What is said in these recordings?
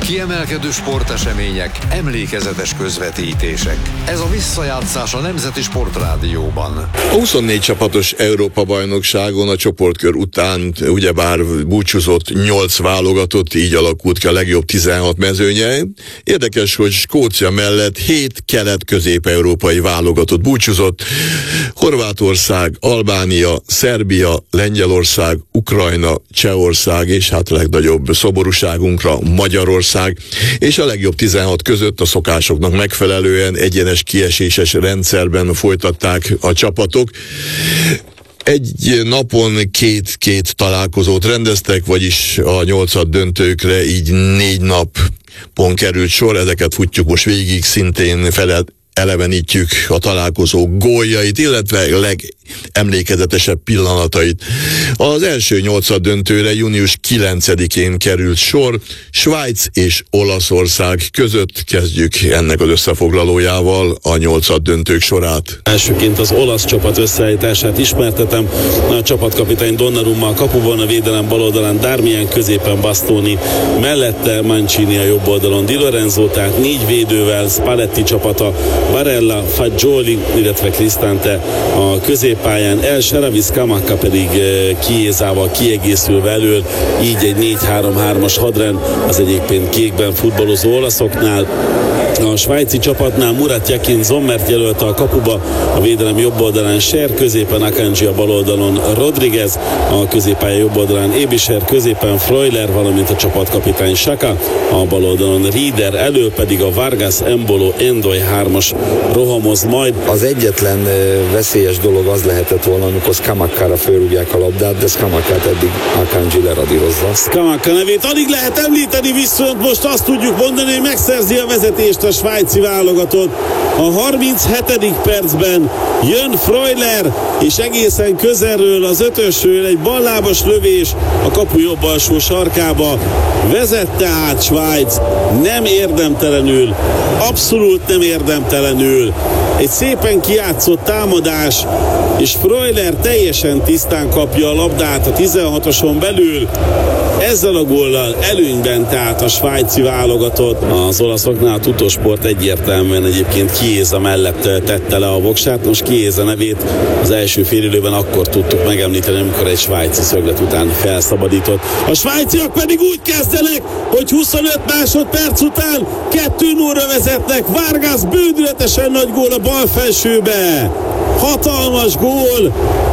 Kiemelkedő sportesemények, emlékezetes közvetítések. Ez a visszajátszás a Nemzeti Sportrádióban. A 24 csapatos Európa-bajnokságon a csoportkör után ugyebár búcsúzott 8 válogatott, így alakult ki a legjobb 16 mezőnye. Érdekes, hogy Skócia mellett 7 kelet-közép-európai válogatott búcsúzott. Horvátország, Albánia, Szerbia, Lengyelország, Ukrajna, Csehország és hát legnagyobb szoborúságunkra Magyarország, és a legjobb 16 között a szokásoknak megfelelően egyenes kieséses rendszerben folytatták a csapatok. Egy napon két találkozót rendeztek, vagyis a 8 döntőkre így 4 napon került sor, ezeket futjuk most végig, szintén elevenítjük a találkozó góljait, illetve legemlékezetesebb pillanatait. Az első 8 döntőre június 9-én került sor, Svájc és Olaszország között. Kezdjük ennek az összefoglalójával a 8 döntők sorát. Elsőként az olasz csapat összeállítását ismertetem. A csapatkapitány Donnarumma a kapuban, a védelem bal oldalán Darmian, középen Bastoni, mellette Mancini a jobb oldalon Di Lorenzo, tehát 4 védővel, Spalletti csapata, Barella, Fagioli, illetve Cristante a középpályán, El Shaarawy, Scamacca pedig Chiesával kiegészülve elől, így egy 4-3-3-as hadrend az egyébként kékben futballozó olaszoknál. A svájci csapatnál Murat Yakin Zommert jelölte a kapuba, a védelem jobb oldalán Scher, középen Akanji, a bal oldalon Rodriguez, a középpálya jobb oldalán Ebischer, középen Freuler, valamint a csapatkapitány Xhaka, a bal oldalon Rieder, elő pedig a Vargas, Embolo, Endoy 3-as rohamoz majd. Az egyetlen veszélyes dolog az lehetett volna, amikor Scamacca-ra fölrúgják a labdát, de Scamaccát eddig Akanji leradírozza. Scamacca nevét alig lehet említeni, viszont most azt tudjuk mondani, hogy megszerzi a vezetést a svájci válogatott. A 37. percben jön Freuler, és egészen közelről az ötösről egy ballábas lövés a kapu jobb alsó sarkába. Vezette át Svájc, nem érdemtelenül, abszolút nem érdemtelenül. Egy szépen kijátszott támadás, és Freuler teljesen tisztán kapja a labdát a 16-oson belül. Ezzel a góllal előnyben tehát a svájci válogatott. Az olaszoknál a Tuttosport egyértelműen egyébként Chiesa mellett tette le a voksát. Most Chiesa nevét az első félidőben akkor tudtuk megemlíteni, amikor egy svájci szöglet után felszabadított. A svájciak pedig úgy kezdenek, hogy 25 másodperc után 2-0-ra vezetnek. Vargas bődületesen nagy gól a bal felsőbe. Hatalmas gól,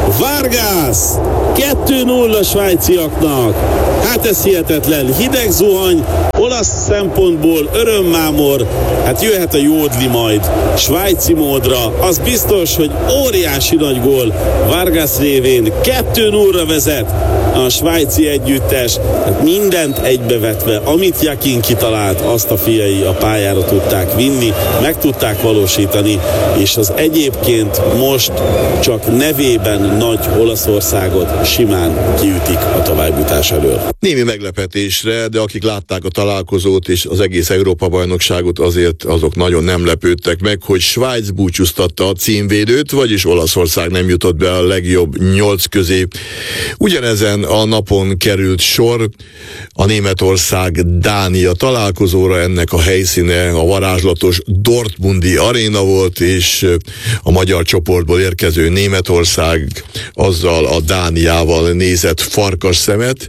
Vargas, 2-0 a svájciaknak. Hát ez hihetetlen, hideg zuhany, olasz szempontból örömmámor, hát jöhet a jódli majd svájci módra, az biztos, hogy óriási nagy gól Vargas révén, 2-0-ra vezet a svájci együttes, hát mindent egybevetve, amit Yakin kitalált, azt a fiai a pályára tudták vinni, meg tudták valósítani, és az egyébként most csak nevében nagy Olaszországot simán kiütik a továbbjutás elől. Némi meglepetésre, de akik látták a találkozót és az egész Európa-bajnokságot, azért azok nagyon nem lepődtek meg, hogy Svájc búcsúztatta a címvédőt, vagyis Olaszország nem jutott be a legjobb 8 közé. Ugyanezen a napon került sor a Németország-Dánia találkozóra, ennek a helyszíne a varázslatos Dortmundi aréna volt, és a magyar csoportból érkező Németország azzal a Dániával nézett farkas szemet,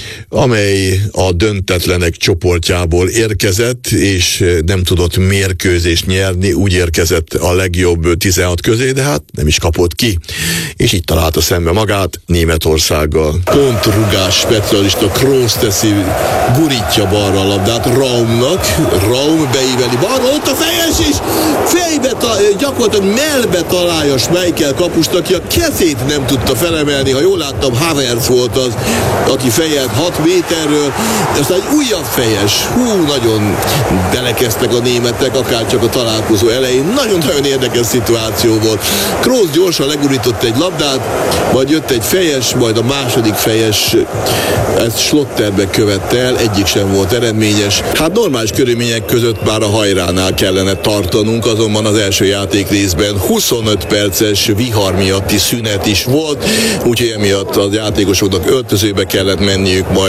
amely a döntetlenek csoportjából érkezett, és nem tudott mérkőzést nyerni, úgy érkezett a legjobb 16 közé, de hát nem is kapott ki. És itt találta szembe magát Németországgal. Pontrugás specialista Kroos teszi, gurítja balra a labdát Raumnak, Raum beíveli balra, ott a fejes is, fejbe, gyakorlatilag mellbe találja Schmeichel kapust, aki a kezét nem tudta felemelni, ha jól láttam, Havertz volt az, aki fejelt 6 méterről, de aztán egy újabb fejes, nagyon belekeztek a németek, akárcsak a találkozó elején, nagyon-nagyon érdekes szituáció volt. Kroos gyorsan legurított egy labdát, majd jött egy fejes, majd a második fejes ezt Schlotterbe követte el, egyik sem volt eredményes. Hát normális körülmények között már a hajránál kellene tartanunk, azonban az első játék részben 25 perces vihar miatti szünet is volt, úgyhogy emiatt a játékosoknak öltözőbe kellett menniük, majd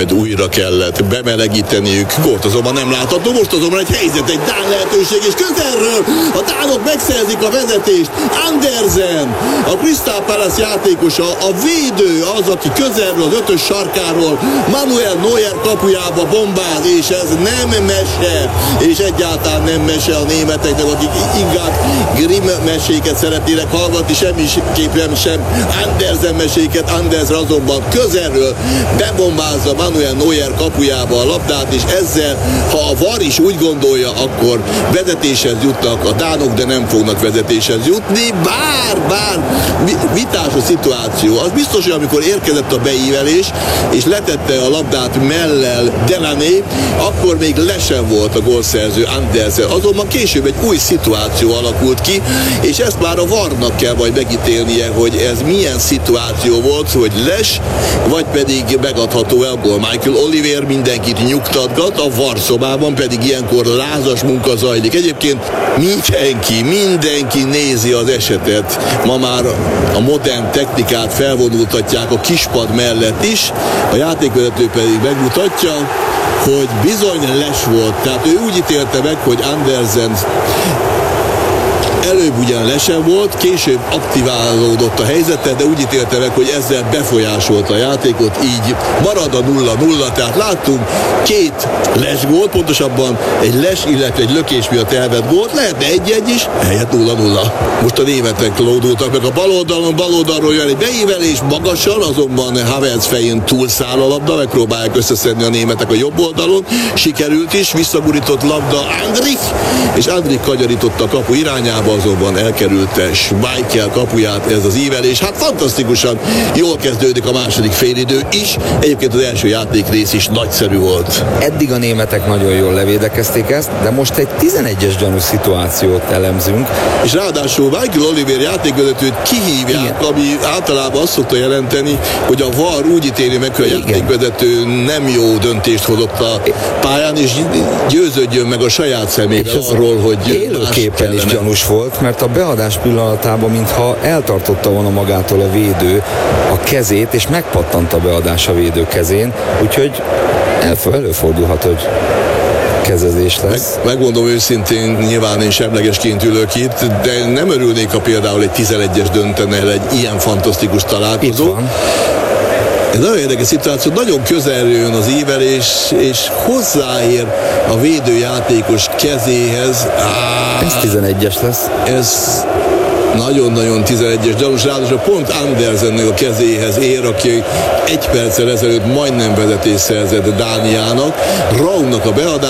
majd újra kellett bemelegíteniük. Gólt azonban nem látható, most azonban egy helyzet, egy dán lehetőség, és közelről a dánok megszerzik a vezetést. Andersen, a Crystal Palace játékosa, a védő az, aki közelről az 5-ös sarkáról Manuel Neuer kapujába bombáz, és ez nem mese, és egyáltalán nem mese a németeknek, akik inkább Grimm meséket szeretnének hallgatni, semmiképpen sem Andersen meséket. Andersen azonban közelről bebombázza Manuel Neuer kapujába a labdát, és ezzel, ha a VAR is úgy gondolja, akkor vezetéshez jutnak a dánok, de nem fognak vezetéshez jutni, bár vitás a szituáció. Az biztos, hogy amikor érkezett a beívelés, és letette a labdát mellel Delaney, akkor még le sem volt a gólszerző Andersen. Azonban később egy új szituáció alakult ki, és ezt már a VAR-nak kell majd megítélnie, hogy ez milyen szituáció volt, hogy les, vagy pedig megadható el gól. Michael Oliver mindenkit nyugtatgat, a VAR szobában pedig ilyenkor lázas munka zajlik. Egyébként mindenki nézi az esetet. Ma már a modern technikát felvonultatják a kispad mellett is, a játékvezető pedig megmutatja, hogy bizony les volt. Tehát ő úgy ítélte meg, hogy Andersen előbb ugyan lesen volt, később aktiválódott a helyzetet, de úgy ítélte meg, hogy ezzel befolyásolta a játékot, így marad a 0-0, tehát láttunk két lesgólt, pontosabban egy les, illetve egy lökés miatt elvett gólt, lehetne 1-1 is, helyett 0-0. Most a németek lódultak meg a baloldalról jön egy beívelés magasan, azonban Havertz fején túlszáll a labda, megpróbálják összeszedni a németek a jobb oldalon, sikerült is, visszagurított labda Andrich, és Andrich kagyarította a kapu irányába, azonban elkerülte Schmeichel kapuját ez az ívelés. Hát fantasztikusan jól kezdődik a második félidő is. Egyébként az első játékrész is nagyszerű volt. Eddig a németek nagyon jól levédekezték ezt, de most egy 11-es gyanús szituációt elemzünk. És ráadásul Michael Oliver játékvezetőt kihívják, ami általában azt szokta jelenteni, hogy a VAR úgy ítéli meg, hogy a játékvezető nem jó döntést hozott a pályán, és győződjön meg a saját szemével arról, hogy élőképpen is gyanús volt, mert a beadás pillanatában mintha eltartotta volna magától a védő a kezét, és megpattant a beadás a védő kezén, úgyhogy előfordulhat, hogy kezezés lesz. Megmondom őszintén, nyilván én semlegesként ülök itt, de nem örülnék, ha például egy 11-es döntene el egy ilyen fantasztikus találkozó. Ez nagyon érdekes szituáció, nagyon közelről jön az ívelés, és hozzáér a védőjátékos kezéhez. Ez 11-es lesz. Ez nagyon-nagyon 11-es gyanús, ráadásul pont Andersennek a kezéhez ér, aki egy perccel ezelőtt majdnem vezetést szerzett Dániának. Raumnak a beadás